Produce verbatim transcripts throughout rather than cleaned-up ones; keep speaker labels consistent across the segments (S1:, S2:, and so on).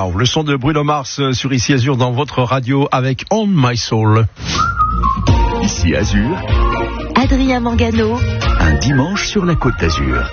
S1: Now. Le son de Bruno Mars sur Ici Azur dans votre radio avec On My Soul.
S2: Ici Azur,
S3: Adrien Mangano.
S2: Un dimanche sur la Côte d'Azur.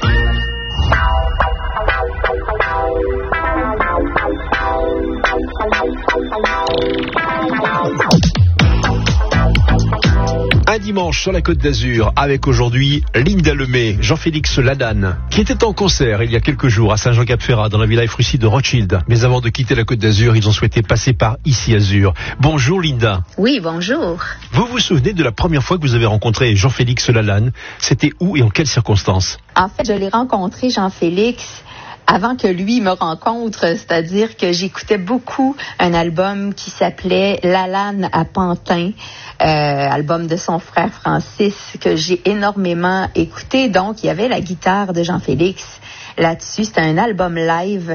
S1: Un dimanche sur la Côte d'Azur avec aujourd'hui Linda Lemay, Jean-Félix Lalanne, qui était en concert il y a quelques jours à Saint-Jean-Cap-Ferrat dans la Villa Efrussi de Rothschild. Mais avant de quitter la Côte d'Azur, ils ont souhaité passer par Ici Azur. Bonjour Linda.
S4: Oui, bonjour.
S1: Vous vous souvenez de la première fois que vous avez rencontré Jean-Félix Lalanne? C'était où et en quelles circonstances?
S4: En fait, je l'ai rencontré, Jean-Félix, avant que lui me rencontre, c'est-à-dire que j'écoutais beaucoup un album qui s'appelait Lalanne à Pantin, euh, album de son frère Francis, que j'ai énormément écouté. Donc, il y avait la guitare de Jean-Félix là-dessus. C'était un album live.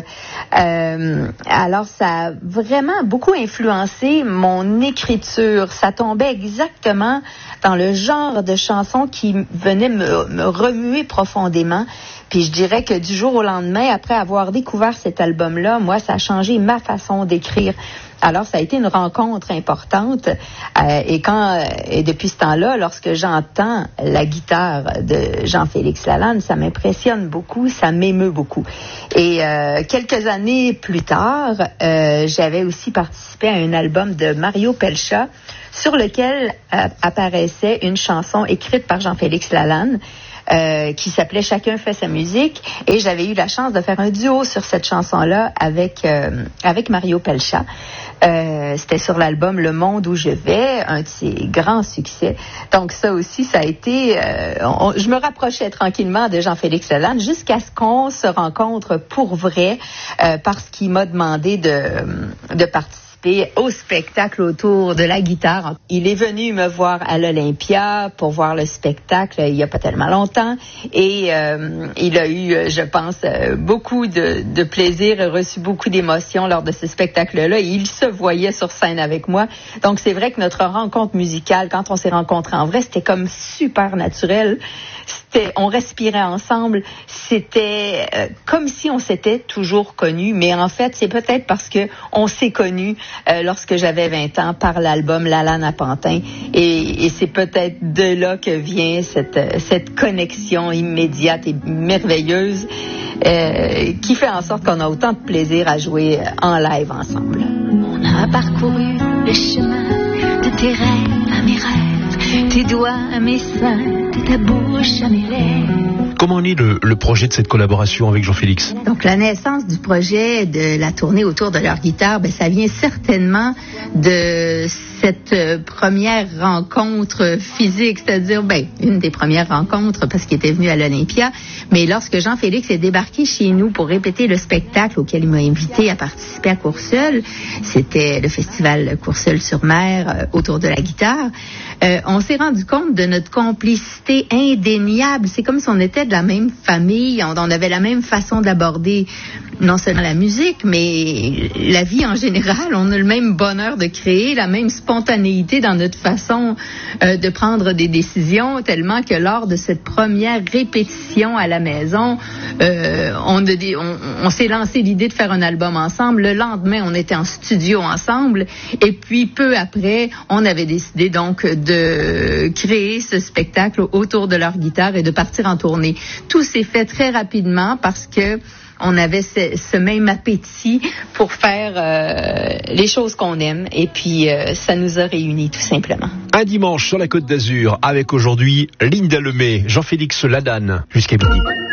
S4: Euh, alors, ça a vraiment beaucoup influencé mon écriture. Ça tombait exactement dans le genre de chanson qui venait me, me remuer profondément. Puis je dirais que du jour au lendemain, après avoir découvert cet album-là, moi, ça a changé ma façon d'écrire. Alors, ça a été une rencontre importante. Euh, et quand, euh, et depuis ce temps-là, lorsque j'entends la guitare de Jean-Félix Lalanne, ça m'impressionne beaucoup, ça m'émeut beaucoup. Et euh, quelques années plus tard, euh, j'avais aussi participé à un album de Mario Pelcha sur lequel euh, apparaissait une chanson écrite par Jean-Félix Lalanne. Euh, qui s'appelait Chacun fait sa musique, et j'avais eu la chance de faire un duo sur cette chanson-là avec euh, avec Mario Pelcha. Euh, c'était sur l'album Le Monde où je vais, un de ses grands succès. Donc ça aussi, ça a été... Euh, on, je me rapprochais tranquillement de Jean-Félix Lalanne jusqu'à ce qu'on se rencontre pour vrai, euh, parce qu'il m'a demandé de, de participer au spectacle autour de la guitare. Il est venu me voir à l'Olympia pour voir le spectacle il n'y a pas tellement longtemps, et euh, il a eu, je pense, beaucoup de, de plaisir et reçu beaucoup d'émotions lors de ce spectacle-là, et il se voyait sur scène avec moi. Donc c'est vrai que notre rencontre musicale, quand on s'est rencontrés en vrai, c'était comme super naturel. C'était, on respirait ensemble, c'était euh, comme si on s'était toujours connus, mais en fait, c'est peut-être parce que on s'est connus euh, lorsque j'avais vingt ans par l'album Lalanne à Pantin, et, et c'est peut-être de là que vient cette, cette connexion immédiate et merveilleuse euh, qui fait en sorte qu'on a autant de plaisir à jouer en live ensemble.
S3: On a parcouru le chemin de tes rêves à mes rêves, tes doigts à mes seins, de ta bouche à mes lèvres.
S1: Comment est le, le projet de cette collaboration avec Jean-Félix?
S4: Donc, la naissance du projet de la tournée autour de leur guitare, ben, ça vient certainement de cette euh, première rencontre physique, c'est-à-dire, ben, une des premières rencontres parce qu'il était venu à l'Olympia. Mais lorsque Jean-Félix est débarqué chez nous pour répéter le spectacle auquel il m'a invité à participer à Courseulles, c'était le festival Courseulles-sur-Mer euh, autour de la guitare, euh, on s'est rendu compte de notre complicité indéniable. C'est comme si on était de la même famille, on, on avait la même façon d'aborder non seulement la musique, mais la vie en général. On a le même bonheur de créer, la même spontanéité dans notre façon euh, de prendre des décisions, tellement que lors de cette première répétition à la maison, euh, on, a des, on, on s'est lancé l'idée de faire un album ensemble. Le lendemain, on était en studio ensemble, et puis peu après, on avait décidé donc de créer ce spectacle autour de leur guitare et de partir en tournée. Tout s'est fait très rapidement parce que on avait ce, ce même appétit pour faire euh, les choses qu'on aime, et puis euh, ça nous a réunis tout simplement.
S1: Un dimanche sur la Côte d'Azur avec aujourd'hui Linda Lemay, Jean-Félix Lalanne jusqu'à midi.